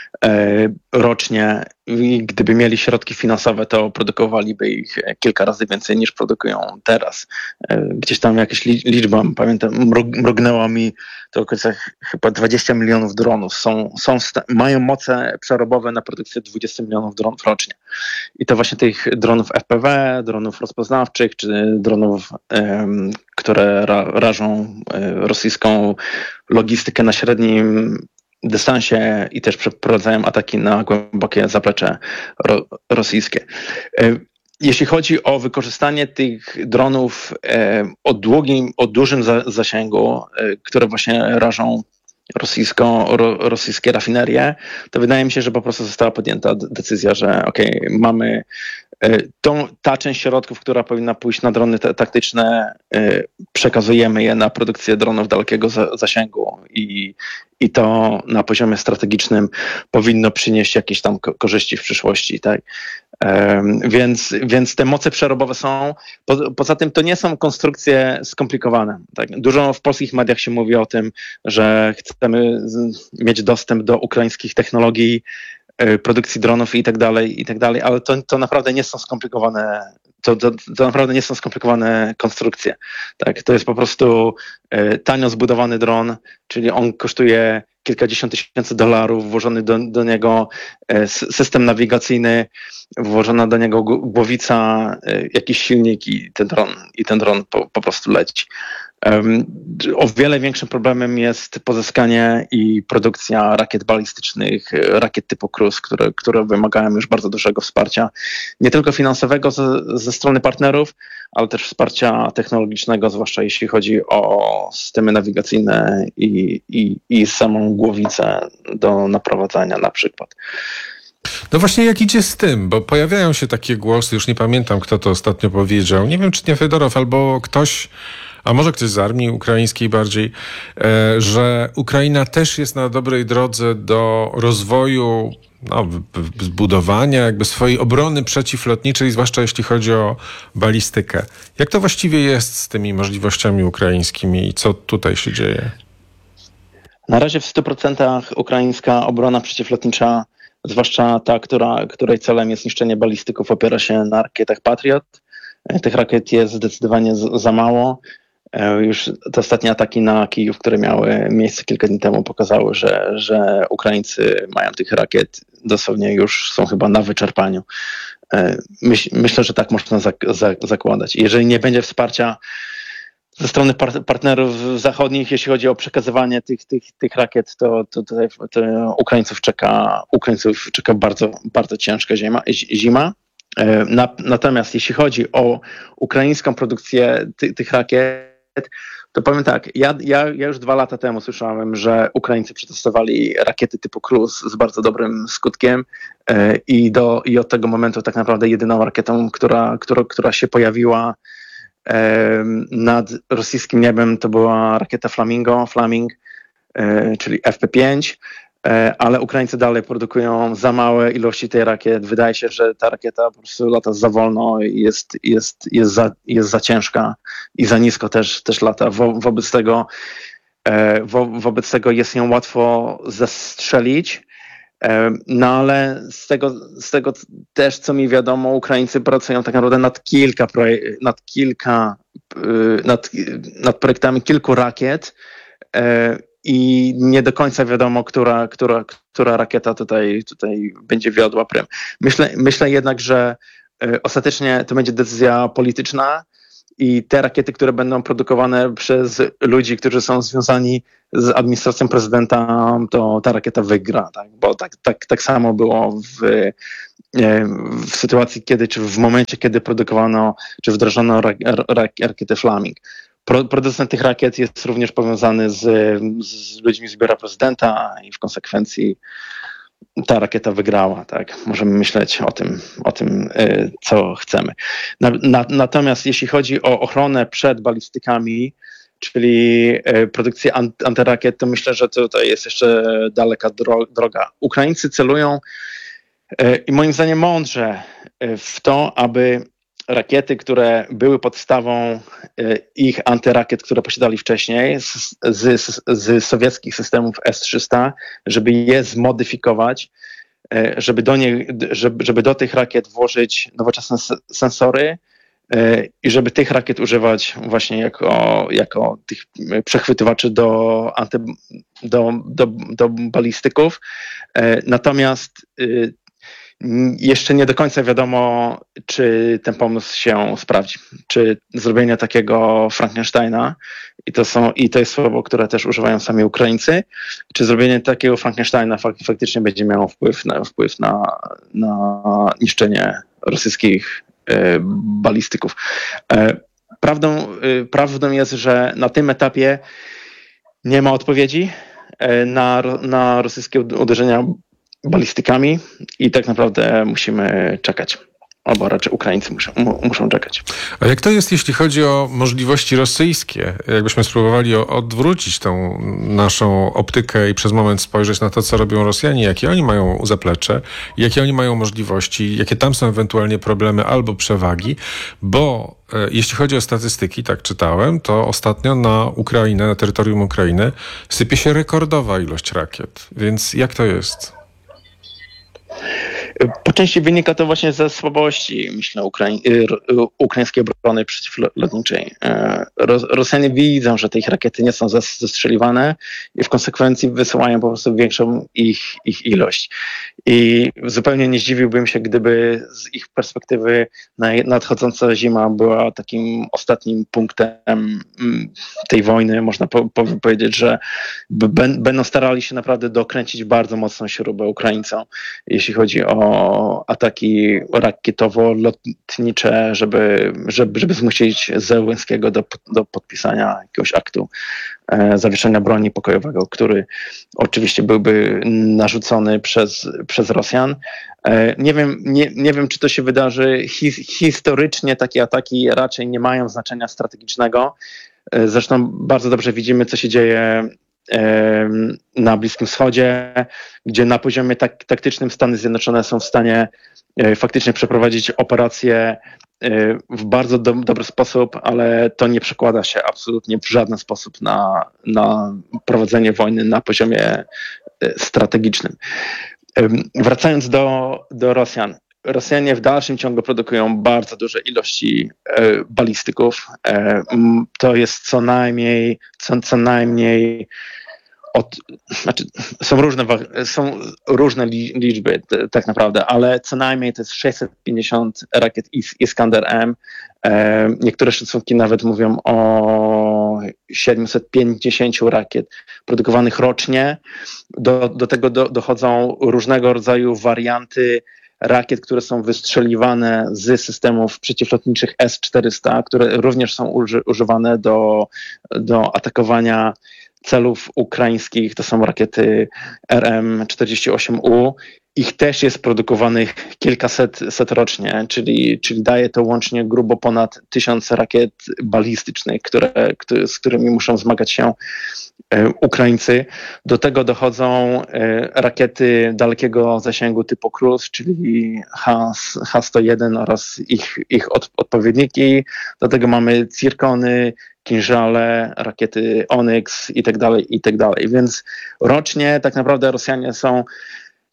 rocznie i gdyby mieli środki finansowe, to produkowaliby ich kilka razy więcej niż produkują teraz. Gdzieś tam jakaś liczba, pamiętam, mrugnęła mi, to około chyba 20 milionów dronów. Mają moce przerobowe na produkcję 20 milionów dronów rocznie. I to właśnie tych dronów FPV, dronów rozpoznawczych, czy dronów, które rażą rosyjską logistykę na średnim dystansie i też przeprowadzają ataki na głębokie zaplecze rosyjskie. Jeśli chodzi o wykorzystanie tych dronów o dużym zasięgu, które właśnie rażą rosyjskie rafinerie, to wydaje mi się, że po prostu została podjęta decyzja, że mamy ta część środków, która powinna pójść na drony taktyczne, przekazujemy je na produkcję dronów dalekiego zasięgu i to na poziomie strategicznym powinno przynieść jakieś tam korzyści w przyszłości, tak? Więc te moce przerobowe są. Poza tym to nie są konstrukcje skomplikowane. Tak? Dużo w polskich mediach się mówi o tym, że chcemy mieć dostęp do ukraińskich technologii, produkcji dronów i tak dalej, ale to naprawdę nie są skomplikowane. To naprawdę nie są skomplikowane konstrukcje. Tak? To jest po prostu tanio zbudowany dron, czyli on kosztuje kilkadziesiąt tysięcy dolarów, włożony do niego system nawigacyjny, włożona do niego głowica, jakiś silnik i ten dron po prostu leci. O wiele większym problemem jest pozyskanie i produkcja rakiet balistycznych, rakiet typu Cruise, które wymagają już bardzo dużego wsparcia, nie tylko finansowego ze strony partnerów, ale też wsparcia technologicznego, zwłaszcza jeśli chodzi o systemy nawigacyjne i samą głowicę do naprowadzania na przykład. No właśnie, jak idzie z tym? Bo pojawiają się takie głosy, już nie pamiętam, kto to ostatnio powiedział, nie wiem, czy nie Fiedorow, albo ktoś, a może ktoś z armii ukraińskiej bardziej, że Ukraina też jest na dobrej drodze do rozwoju, zbudowania jakby swojej obrony przeciwlotniczej, zwłaszcza jeśli chodzi o balistykę. Jak to właściwie jest z tymi możliwościami ukraińskimi i co tutaj się dzieje? Na razie w 100% ukraińska obrona przeciwlotnicza, zwłaszcza ta, której celem jest niszczenie balistyków, opiera się na rakietach Patriot. Tych rakiet jest zdecydowanie za mało. Już te ostatnie ataki na Kijów, które miały miejsce kilka dni temu, pokazały, że Ukraińcy mają tych rakiet dosłownie już są chyba na wyczerpaniu. Myślę, że tak można zakładać. Jeżeli nie będzie wsparcia ze strony partnerów zachodnich, jeśli chodzi o przekazywanie tych rakiet, to Ukraińców czeka bardzo, bardzo ciężka zima. Natomiast jeśli chodzi o ukraińską produkcję tych rakiet, to powiem tak, ja już 2 lata temu słyszałem, że Ukraińcy przetestowali rakiety typu Cruise z bardzo dobrym skutkiem i od tego momentu tak naprawdę jedyną rakietą, która się pojawiła nad rosyjskim niebem, to była rakieta Flaming, czyli FP5, ale Ukraińcy dalej produkują za małe ilości tej rakiet. Wydaje się, że ta rakieta po prostu lata za wolno i jest za ciężka i za nisko też lata. Wobec tego jest ją łatwo zestrzelić, No ale z tego też, co mi wiadomo, Ukraińcy pracują tak naprawdę nad projektami kilku rakiet i nie do końca wiadomo, która rakieta tutaj będzie wiodła prym. Myślę jednak, że ostatecznie to będzie decyzja polityczna i te rakiety, które będą produkowane przez ludzi, którzy są związani z administracją prezydenta, to ta rakieta wygra, tak? Bo tak samo było w sytuacji, czy w momencie, kiedy produkowano, czy wdrożono rakietę Flaming. Producent tych rakiet jest również powiązany z ludźmi z biura prezydenta i w konsekwencji ta rakieta wygrała, tak? Możemy myśleć o tym, co chcemy. Natomiast jeśli chodzi o ochronę przed balistykami, czyli produkcję antyrakiet, to myślę, że tutaj jest jeszcze daleka droga. Ukraińcy celują i moim zdaniem mądrze w to, aby rakiety, które były podstawą ich antyrakiet, które posiadali wcześniej z sowieckich systemów S-300, żeby je zmodyfikować, żeby do tych rakiet włożyć nowoczesne sensory i żeby tych rakiet używać właśnie jako tych przechwytywaczy do balistyków. Natomiast jeszcze nie do końca wiadomo, czy ten pomysł się sprawdzi. Czy zrobienie takiego Frankensteina, i to jest słowo, które też używają sami Ukraińcy, czy zrobienie takiego Frankensteina faktycznie będzie miało wpływ na niszczenie rosyjskich balistyków. Prawdą jest, że na tym etapie nie ma odpowiedzi na rosyjskie uderzenia balistykami i tak naprawdę musimy czekać. Albo raczej Ukraińcy muszą czekać. A jak to jest, jeśli chodzi o możliwości rosyjskie? Jakbyśmy spróbowali odwrócić tą naszą optykę i przez moment spojrzeć na to, co robią Rosjanie, jakie oni mają zaplecze, jakie oni mają możliwości, jakie tam są ewentualnie problemy albo przewagi, bo jeśli chodzi o statystyki, tak czytałem, to ostatnio na Ukrainę, na terytorium Ukrainy sypie się rekordowa ilość rakiet. Więc jak to jest? Po części wynika to właśnie ze słabości, myślę, ukraińskiej obrony przeciwlotniczej. Rosjanie widzą, że te ich rakiety nie są zestrzeliwane i w konsekwencji wysyłają po prostu większą ich ilość. I zupełnie nie zdziwiłbym się, gdyby z ich perspektywy nadchodząca zima była takim ostatnim punktem tej wojny. Można powiedzieć, że będą starali się naprawdę dokręcić bardzo mocną śrubę Ukraińcom, jeśli chodzi o ataki rakietowo-lotnicze, żeby zmusić Zełenskiego do podpisania jakiegoś aktu zawieszenia broni pokojowego, który oczywiście byłby narzucony przez Rosjan. Nie wiem, czy to się wydarzy. Historycznie takie ataki raczej nie mają znaczenia strategicznego. Zresztą bardzo dobrze widzimy, co się dzieje na Bliskim Wschodzie, gdzie na poziomie taktycznym Stany Zjednoczone są w stanie faktycznie przeprowadzić operacje w bardzo dobry sposób, ale to nie przekłada się absolutnie w żaden sposób na prowadzenie wojny na poziomie strategicznym. Wracając do Rosjan. Rosjanie w dalszym ciągu produkują bardzo duże ilości balistyków. To jest co najmniej są różne liczby tak naprawdę, ale co najmniej to jest 650 rakiet Iskander-M. Niektóre szacunki nawet mówią o 750 rakiet produkowanych rocznie. Do tego dochodzą różnego rodzaju warianty rakiet, które są wystrzeliwane z systemów przeciwlotniczych S-400, które również są używane do atakowania celów ukraińskich. To są rakiety RM-48U. Ich też jest produkowanych kilkaset rocznie, czyli daje to łącznie grubo ponad 1000 rakiet balistycznych, z którymi muszą zmagać się Ukraińcy. Do tego dochodzą rakiety dalekiego zasięgu typu Cruise, czyli H-101 oraz ich odpowiedniki. Do tego mamy Cirkony, Kinżale, rakiety Onyx i tak dalej. Więc rocznie tak naprawdę Rosjanie są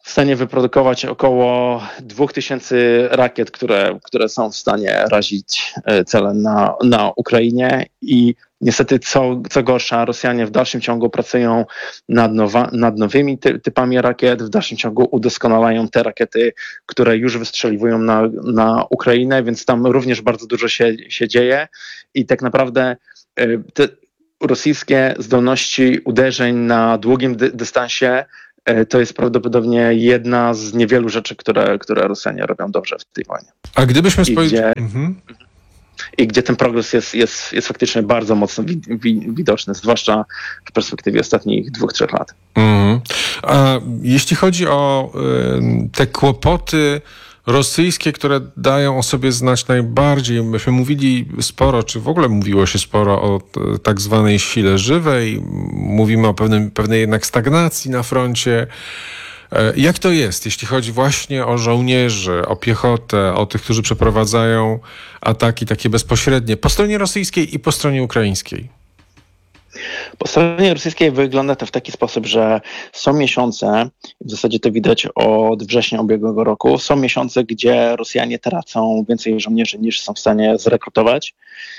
w stanie wyprodukować około 2000 rakiet, które są w stanie razić cele na Ukrainie i niestety co gorsza, Rosjanie w dalszym ciągu pracują nad nowymi typami rakiet, w dalszym ciągu udoskonalają te rakiety, które już wystrzeliwują na Ukrainę, więc tam również bardzo dużo się dzieje i tak naprawdę te rosyjskie zdolności uderzeń na długim dystansie to jest prawdopodobnie jedna z niewielu rzeczy, które Rosjanie robią dobrze w tej wojnie. A gdybyśmy spojrzeli... I gdzie ten progres jest faktycznie bardzo mocno widoczny, zwłaszcza w perspektywie ostatnich 2-3 lat. A jeśli chodzi o te kłopoty rosyjskie, które dają o sobie znać najbardziej, myśmy mówili sporo, czy w ogóle mówiło się sporo o tak zwanej sile żywej, mówimy o pewnej jednak stagnacji na froncie. Jak to jest, jeśli chodzi właśnie o żołnierzy, o piechotę, o tych, którzy przeprowadzają ataki takie bezpośrednie po stronie rosyjskiej i po stronie ukraińskiej? Po stronie rosyjskiej wygląda to w taki sposób, że są miesiące, w zasadzie to widać od września ubiegłego roku, są miesiące, gdzie Rosjanie tracą więcej żołnierzy niż są w stanie zrekrutować.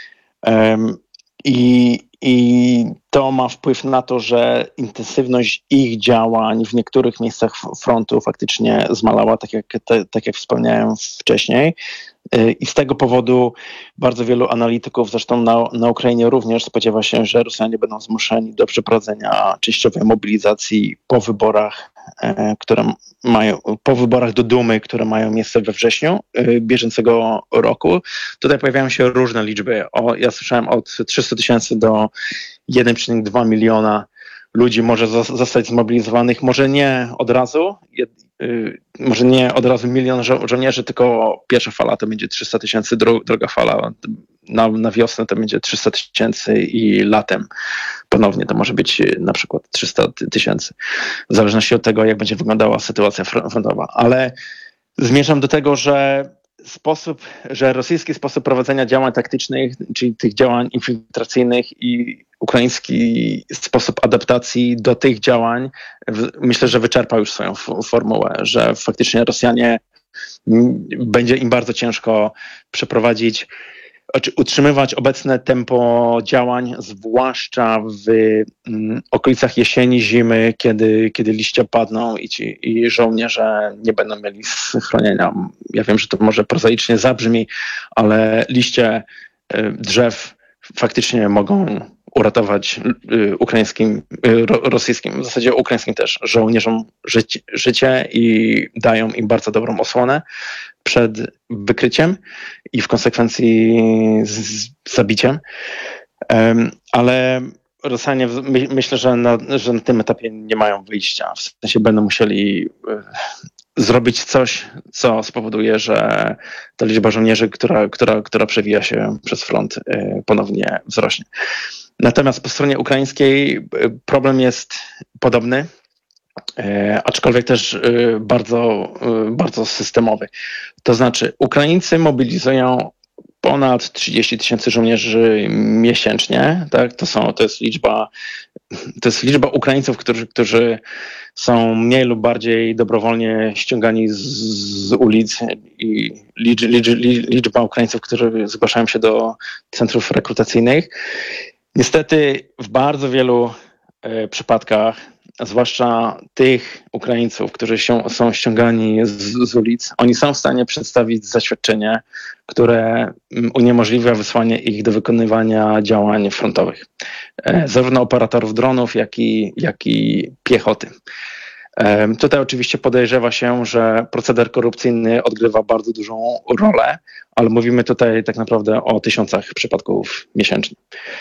I to ma wpływ na to, że intensywność ich działań w niektórych miejscach frontu faktycznie zmalała, tak jak wspomniałem wcześniej. I z tego powodu bardzo wielu analityków, zresztą na Ukrainie również, spodziewa się, że Rosjanie będą zmuszeni do przeprowadzenia częściowej mobilizacji po wyborach, po wyborach do Dumy, które mają miejsce we wrześniu bieżącego roku. Tutaj pojawiają się różne liczby. Ja słyszałem od 300 000 do 1,2 miliona ludzi może zostać zmobilizowanych, może nie od razu, milion żołnierzy, tylko pierwsza fala to będzie 300 000, druga fala na wiosnę to będzie 300 000 i latem ponownie to może być na przykład 300 000, w zależności od tego, jak będzie wyglądała sytuacja frontowa. Ale zmierzam do tego, że rosyjski sposób prowadzenia działań taktycznych, czyli tych działań infiltracyjnych i ukraiński sposób adaptacji do tych działań, myślę, że wyczerpał już swoją formułę, że faktycznie Rosjanie będzie im bardzo ciężko utrzymywać obecne tempo działań, zwłaszcza w okolicach jesieni, zimy, kiedy liście padną i żołnierze nie będą mieli schronienia. Ja wiem, że to może prozaicznie zabrzmi, ale drzew faktycznie mogą uratować rosyjskim, w zasadzie ukraińskim też, żołnierzom życie i dają im bardzo dobrą osłonę przed wykryciem i w konsekwencji zabiciem. Ale Rosjanie myślę, że na tym etapie nie mają wyjścia. W sensie będą musieli zrobić coś, co spowoduje, że ta liczba żołnierzy, która przewija się przez front, ponownie wzrośnie. Natomiast po stronie ukraińskiej problem jest podobny, aczkolwiek też bardzo systemowy. To znaczy Ukraińcy mobilizują ponad 30 000 żołnierzy miesięcznie. Tak? To jest liczba Ukraińców, którzy są mniej lub bardziej dobrowolnie ściągani z ulic i liczba Ukraińców, którzy zgłaszają się do centrów rekrutacyjnych. Niestety w bardzo wielu przypadkach, zwłaszcza tych Ukraińców, którzy są ściągani z ulic, oni są w stanie przedstawić zaświadczenie, które uniemożliwia wysłanie ich do wykonywania działań frontowych. Zarówno operatorów dronów, jak i piechoty. Tutaj oczywiście podejrzewa się, że proceder korupcyjny odgrywa bardzo dużą rolę, ale mówimy tutaj tak naprawdę o tysiącach przypadków miesięcznie.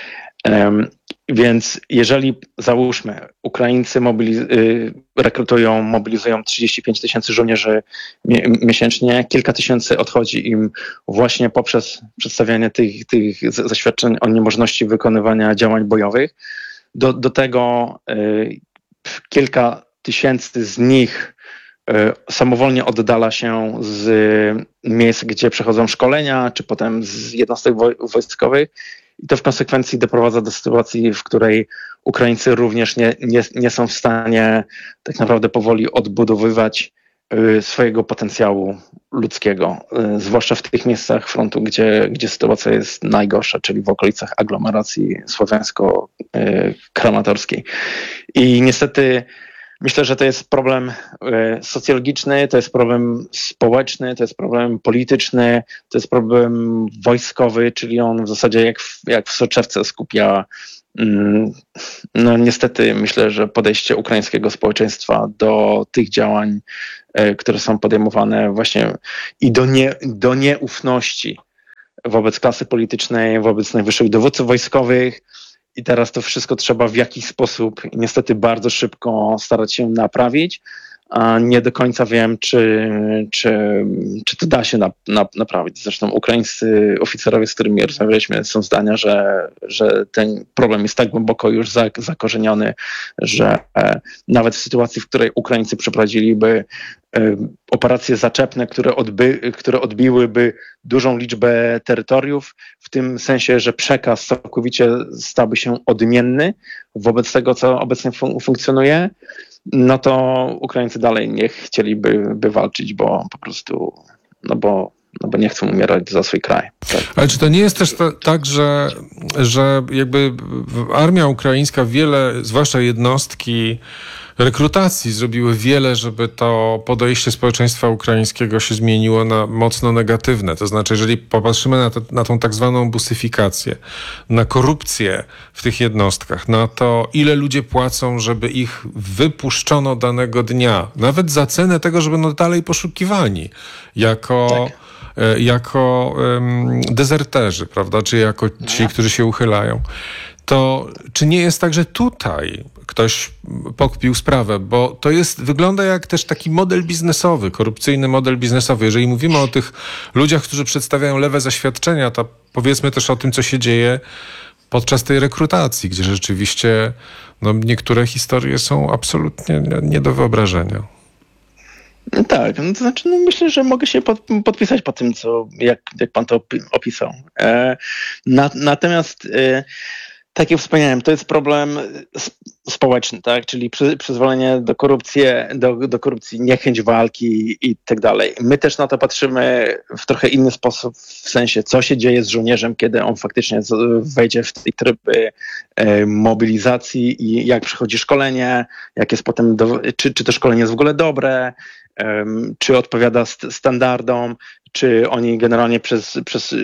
Więc jeżeli, załóżmy, Ukraińcy mobilizują 35 000 żołnierzy miesięcznie, kilka tysięcy odchodzi im właśnie poprzez przedstawianie tych zaświadczeń o niemożności wykonywania działań bojowych. Do tego kilka tysięcy z nich samowolnie oddala się z miejsc, gdzie przechodzą szkolenia, czy potem z jednostek wojskowych i to w konsekwencji doprowadza do sytuacji, w której Ukraińcy również nie są w stanie tak naprawdę powoli odbudowywać swojego potencjału ludzkiego, zwłaszcza w tych miejscach frontu, gdzie sytuacja jest najgorsza, czyli w okolicach aglomeracji słowiańsko-kramatorskiej. I niestety myślę, że to jest problem socjologiczny, to jest problem społeczny, to jest problem polityczny, to jest problem wojskowy, czyli on w zasadzie jak w soczewce skupia no niestety myślę, że podejście ukraińskiego społeczeństwa do tych działań, które są podejmowane właśnie i do nieufności wobec klasy politycznej, wobec najwyższych dowódców wojskowych. I teraz to wszystko trzeba w jakiś sposób niestety bardzo szybko starać się naprawić. A nie do końca wiem, czy to da się naprawić. Zresztą ukraińscy oficerowie, z którymi rozmawialiśmy, są zdania, że ten problem jest tak głęboko już zakorzeniony, że nawet w sytuacji, w której Ukraińcy przeprowadziliby operacje zaczepne, które odbiłyby dużą liczbę terytoriów, w tym sensie, że przekaz całkowicie stałby się odmienny wobec tego, co obecnie funkcjonuje, no to Ukraińcy dalej nie chcieliby walczyć, bo po prostu, no bo nie chcą umierać za swój kraj. Tak. Ale czy to nie jest też tak, że jakby armia ukraińska wiele, zwłaszcza jednostki rekrutacji zrobiły wiele, żeby to podejście społeczeństwa ukraińskiego się zmieniło na mocno negatywne. To znaczy, jeżeli popatrzymy na tą tak zwaną busyfikację, na korupcję w tych jednostkach, na to, ile ludzie płacą, żeby ich wypuszczono danego dnia, nawet za cenę tego, żeby dalej poszukiwani jako dezerterzy, prawda, czy jako ci, którzy się uchylają. To czy nie jest tak, że tutaj ktoś pokpił sprawę? Bo to wygląda jak też taki model biznesowy, korupcyjny model biznesowy. Jeżeli mówimy o tych ludziach, którzy przedstawiają lewe zaświadczenia, to powiedzmy też o tym, co się dzieje podczas tej rekrutacji, gdzie rzeczywiście niektóre historie są absolutnie nie do wyobrażenia. Tak, to znaczy myślę, że mogę się podpisać po tym, jak pan to opisał. Natomiast tak jak wspomniałem, to jest problem społeczny, tak? Czyli przyzwolenie do korupcji, niechęć walki i tak dalej. My też na to patrzymy w trochę inny sposób, w sensie co się dzieje z żołnierzem, kiedy on faktycznie wejdzie w tej tryby mobilizacji i jak przechodzi szkolenie, jak jest potem, czy to szkolenie jest w ogóle dobre, czy odpowiada standardom, czy oni generalnie przez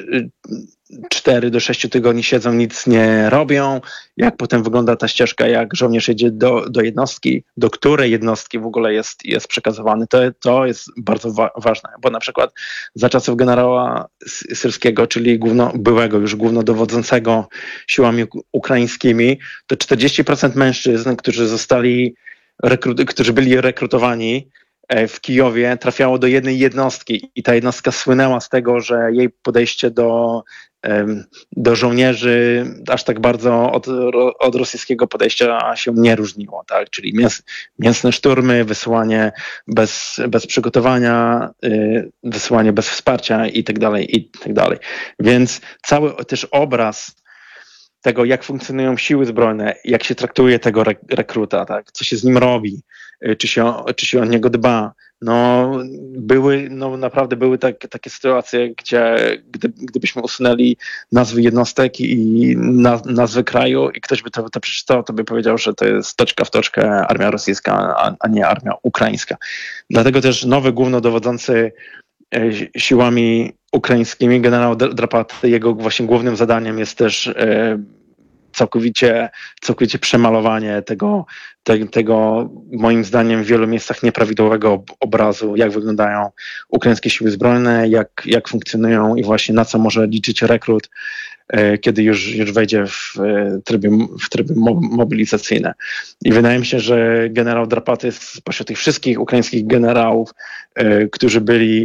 4 do 6 tygodni siedzą, nic nie robią, jak potem wygląda ta ścieżka, jak żołnierz jedzie do jednostki, do której jednostki w ogóle jest przekazywany. To jest bardzo ważne, bo na przykład za czasów generała Syrskiego, czyli byłego już głównodowodzącego siłami ukraińskimi, to 40% mężczyzn, którzy byli rekrutowani w Kijowie, trafiało do jednej jednostki i ta jednostka słynęła z tego, że jej podejście do żołnierzy aż tak bardzo od rosyjskiego podejścia się nie różniło, tak? Czyli mięsne szturmy, wysyłanie bez przygotowania, wysyłanie bez wsparcia i tak dalej. Więc cały też obraz tego, jak funkcjonują siły zbrojne, jak się traktuje tego rekruta, tak? Co się z nim robi, czy się o niego dba. Naprawdę były takie sytuacje, gdzie gdybyśmy usunęli nazwy jednostek i nazwy kraju i ktoś by to przeczytał, to by powiedział, że to jest toczka w toczkę armia rosyjska, a nie armia ukraińska. Dlatego też nowy głównodowodzący siłami ukraińskimi, generał Drapaty, jego właśnie głównym zadaniem jest też całkowicie przemalowanie tego moim zdaniem w wielu miejscach nieprawidłowego obrazu, jak wyglądają ukraińskie siły zbrojne, jak funkcjonują i właśnie na co może liczyć rekrut, kiedy już wejdzie w tryby mobilizacyjne. I wydaje mi się, że generał Drapaty jest spośród tych wszystkich ukraińskich generałów, którzy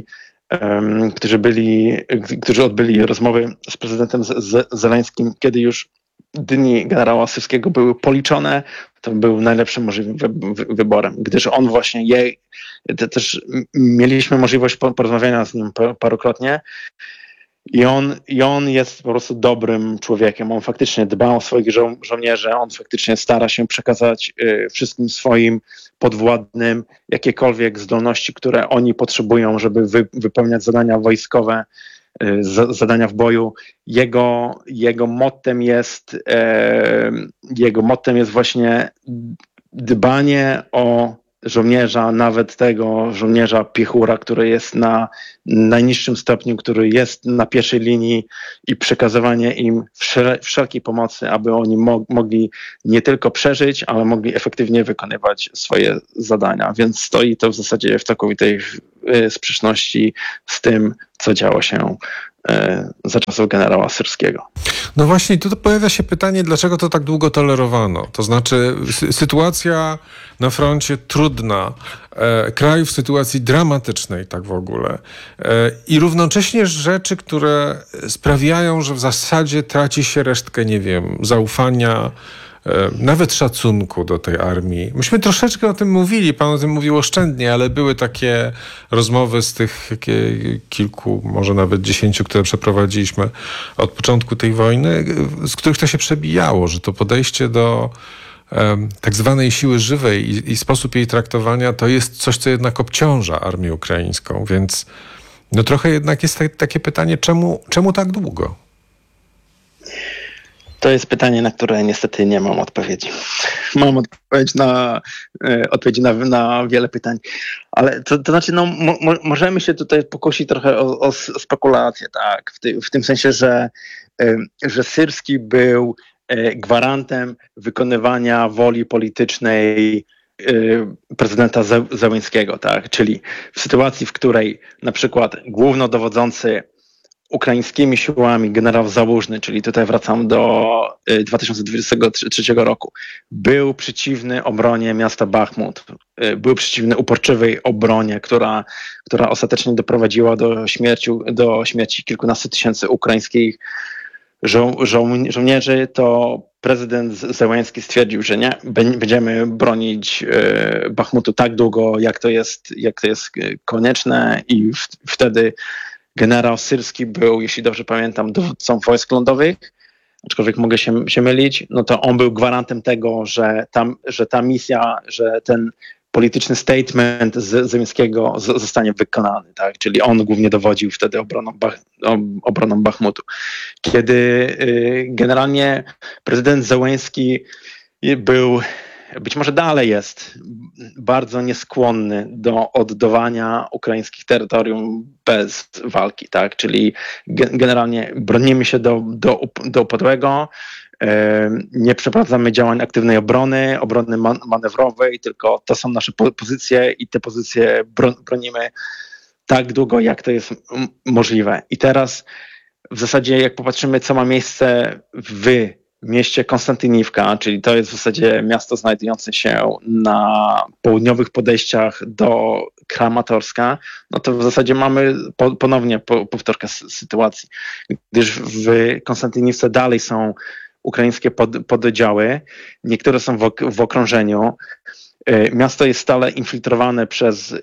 odbyli rozmowy z prezydentem Zeleńskim, kiedy już dni generała Syrskiego były policzone, to był najlepszym możliwym wyborem, gdyż on właśnie też mieliśmy możliwość porozmawiania z nim parokrotnie I on jest po prostu dobrym człowiekiem. On faktycznie dba o swoich żołnierzy, on faktycznie stara się przekazać wszystkim swoim podwładnym jakiekolwiek zdolności, które oni potrzebują, żeby wypełniać zadania wojskowe, zadania w boju. Jego mottem jest właśnie dbanie o żołnierza, nawet tego żołnierza piechura, który jest na najniższym stopniu, który jest na pierwszej linii, i przekazywanie im wszelkiej pomocy, aby oni mogli nie tylko przeżyć, ale mogli efektywnie wykonywać swoje zadania. Więc stoi to w zasadzie w całkowitej sprzeczności z tym, co działo się za czasów generała Syrskiego. No właśnie, tu pojawia się pytanie, dlaczego to tak długo tolerowano? To znaczy sytuacja na froncie trudna, kraj w sytuacji dramatycznej tak w ogóle, i równocześnie rzeczy, które sprawiają, że w zasadzie traci się resztkę, nie wiem, zaufania, nawet szacunku do tej armii. Myśmy troszeczkę o tym mówili, pan o tym mówił oszczędnie, ale były takie rozmowy z tych kilku, może nawet 10, które przeprowadziliśmy od początku tej wojny, z których to się przebijało, że to podejście do tak zwanej siły żywej i sposób jej traktowania to jest coś, co jednak obciąża armię ukraińską, więc no trochę jednak jest takie pytanie, czemu tak długo? To jest pytanie, na które niestety nie mam odpowiedzi. Mam odpowiedzi na wiele pytań, ale to znaczy, możemy się tutaj pokusić trochę o spekulację, tak, w tym sensie, że Syrski był gwarantem wykonywania woli politycznej prezydenta Zełenskiego, tak, czyli w sytuacji, w której na przykład głównodowodzący ukraińskimi siłami generał Załużny, czyli tutaj wracam do 2023 roku, był przeciwny obronie miasta Bachmut, był przeciwny uporczywej obronie, która ostatecznie doprowadziła do śmierci kilkunastu tysięcy ukraińskich żołnierzy, to prezydent Zełenski stwierdził, że nie, będziemy bronić Bachmutu tak długo, jak to jest konieczne, i wtedy generał Syrski był, jeśli dobrze pamiętam, dowódcą wojsk lądowych, aczkolwiek mogę się mylić, no to on był gwarantem tego, że ta misja, że ten polityczny statement Zełenskiego zostanie wykonany, tak? Czyli on głównie dowodził wtedy obroną Bachmutu. Kiedy generalnie prezydent Zełenski był, być może dalej jest, bardzo nieskłonny do oddawania ukraińskich terytorium bez walki, tak? Czyli generalnie bronimy się do upadłego, nie przeprowadzamy działań aktywnej obrony manewrowej, tylko to są nasze pozycje i te pozycje bronimy tak długo, jak to jest możliwe. I teraz w zasadzie, jak popatrzymy, co ma miejsce w mieście Konstantyniówka, czyli to jest w zasadzie miasto znajdujące się na południowych podejściach do Kramatorska, no to w zasadzie mamy ponownie powtórkę sytuacji, gdyż w Konstantyniówce dalej są ukraińskie pododdziały, niektóre są w okrążeniu. Miasto jest stale infiltrowane przez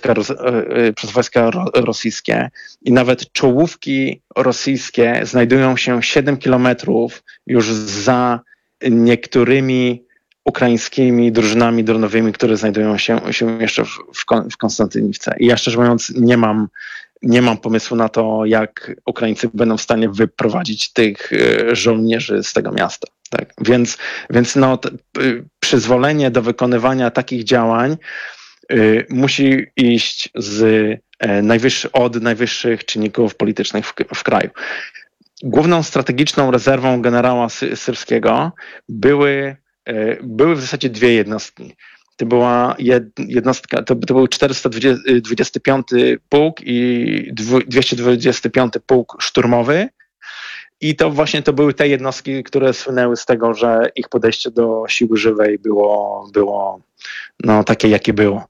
wojska rosyjskie i nawet czołówki rosyjskie znajdują się 7 kilometrów już za niektórymi ukraińskimi drużynami dronowymi, które znajdują się jeszcze w Konstantyniówce. I ja szczerze mówiąc nie mam pomysłu na to, jak Ukraińcy będą w stanie wyprowadzić tych żołnierzy z tego miasta. Tak? Więc przyzwolenie do wykonywania takich działań musi iść od najwyższych czynników politycznych w kraju. Główną strategiczną rezerwą generała Syrskiego były w zasadzie dwie jednostki. To była jednostka, to był 425 pułk i 225 pułk szturmowy. I to właśnie to były te jednostki, które słynęły z tego, że ich podejście do siły żywej było takie, jakie było.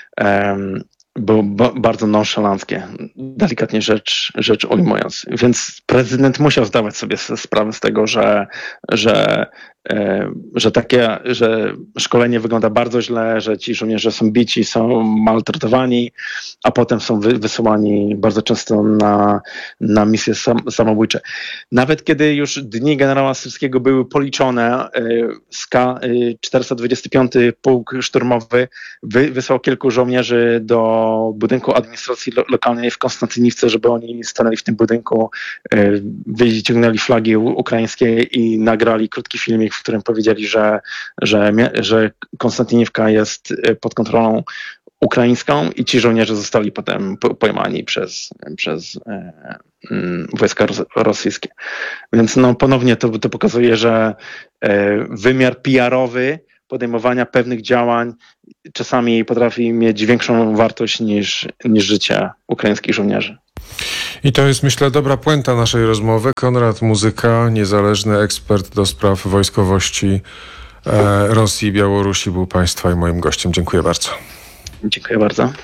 Było bardzo nonszalanckie, delikatnie rzecz ujmując. Więc prezydent musiał zdawać sobie sprawę z tego, że że szkolenie wygląda bardzo źle, że ci żołnierze są bici, są maltretowani, a potem są wysyłani bardzo często na misje samobójcze. Nawet kiedy już dni generała Syrskiego były policzone, SKA 425 Pułk Szturmowy wysłał kilku żołnierzy do budynku administracji lokalnej w Konstantyniwce, żeby oni stanęli w tym budynku, wyciągnęli flagi ukraińskie i nagrali krótki filmik, w którym powiedzieli, że Konstantyniwka jest pod kontrolą ukraińską i ci żołnierze zostali potem pojmani przez wojska rosyjskie. Więc ponownie to pokazuje, że wymiar PR-owy podejmowania pewnych działań czasami potrafi mieć większą wartość niż życie ukraińskich żołnierzy. I to jest, myślę, dobra puenta naszej rozmowy. Konrad Muzyka, niezależny ekspert do spraw wojskowości Rosji i Białorusi, był Państwa i moim gościem. Dziękuję bardzo. Dziękuję bardzo.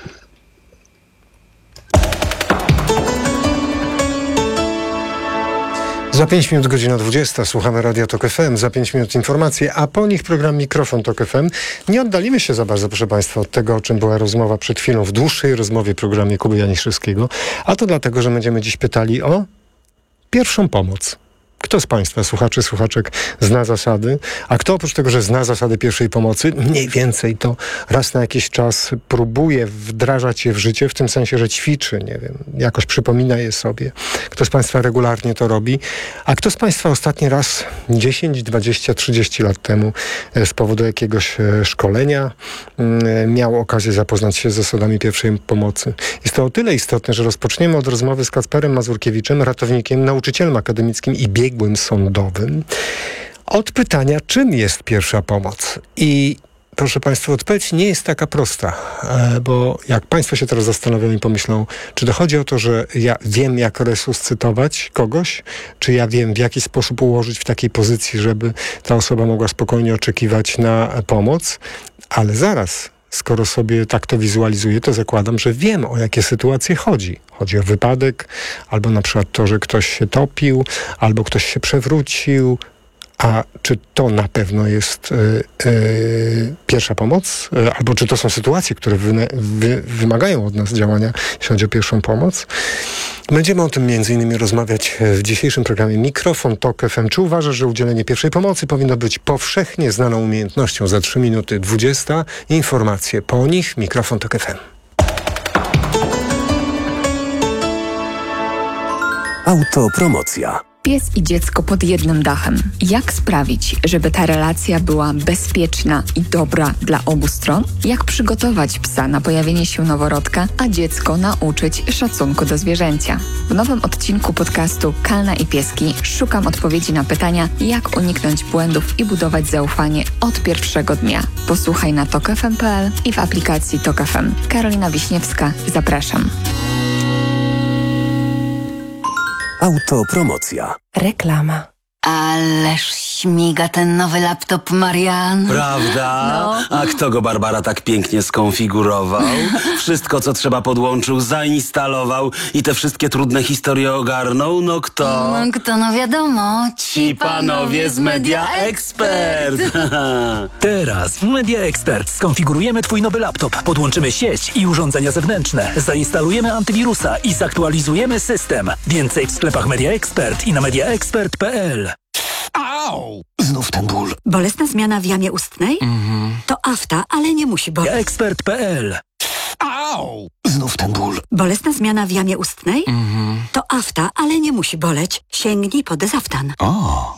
Za 5 minut godzina 20. Słuchamy Radia Tok FM. Za 5 minut informacje, a po nich program Mikrofon Tok FM. Nie oddalimy się za bardzo, proszę Państwa, od tego, o czym była rozmowa przed chwilą w dłuższej rozmowie w programie Kuby Janiszewskiego. A to dlatego, że będziemy dziś pytali o pierwszą pomoc. Kto z Państwa, słuchaczy, słuchaczek, zna zasady? A kto oprócz tego, że zna zasady pierwszej pomocy, mniej więcej to raz na jakiś czas próbuje wdrażać je w życie, w tym sensie, że ćwiczy, nie wiem, jakoś przypomina je sobie. Kto z Państwa regularnie to robi? A kto z Państwa ostatni raz 10, 20, 30 lat temu z powodu jakiegoś szkolenia miał okazję zapoznać się z zasadami pierwszej pomocy? Jest to o tyle istotne, że rozpoczniemy od rozmowy z Kacperem Mazurkiewiczem, ratownikiem, nauczycielem akademickim i biegłym sądowym, od pytania, czym jest pierwsza pomoc. I proszę Państwa, odpowiedź nie jest taka prosta, bo jak Państwo się teraz zastanowią i pomyślą, czy to chodzi o to, że ja wiem, jak resuscytować kogoś, czy ja wiem, w jaki sposób ułożyć w takiej pozycji, żeby ta osoba mogła spokojnie oczekiwać na pomoc, ale zaraz, skoro sobie tak to wizualizuję, to zakładam, że wiem, o jakie sytuacje chodzi. Chodzi o wypadek, albo na przykład to, że ktoś się topił, albo ktoś się przewrócił. A czy to na pewno jest pierwsza pomoc? Albo czy to są sytuacje, które wymagają od nas działania, jeśli chodzi o pierwszą pomoc? Będziemy o tym m.in. rozmawiać w dzisiejszym programie Mikrofon Tok FM. Czy uważasz, że udzielenie pierwszej pomocy powinno być powszechnie znaną umiejętnością? Za 3 minuty 20. Informacje po nich. Mikrofon Tok FM. Autopromocja. Pies i dziecko pod jednym dachem. Jak sprawić, żeby ta relacja była bezpieczna i dobra dla obu stron? Jak przygotować psa na pojawienie się noworodka, a dziecko nauczyć szacunku do zwierzęcia? W nowym odcinku podcastu Kalna i Pieski szukam odpowiedzi na pytania, jak uniknąć błędów i budować zaufanie od pierwszego dnia. Posłuchaj na tokfm.pl i w aplikacji Tok FM. Karolina Wiśniewska, zapraszam. Autopromocja. Reklama. Ależ śmiga ten nowy laptop, Marian. Prawda? No. A kto go, Barbara, tak pięknie skonfigurował? Wszystko, co trzeba, podłączył, zainstalował i te wszystkie trudne historie ogarnął? No kto? No wiadomo. Ci panowie z Media Expert. Teraz w Media Expert skonfigurujemy Twój nowy laptop, podłączymy sieć i urządzenia zewnętrzne, zainstalujemy antywirusa i zaktualizujemy system. Więcej w sklepach Media Expert i na mediaexpert.pl. Au! Znów ten ból. Bolesna zmiana w jamie ustnej? To afta, ale nie musi boleć. Mediaexpert.pl. Au! Znów ten ból. Bolesna zmiana w jamie ustnej? To afta, ale nie musi boleć. Sięgnij po Dezaftan.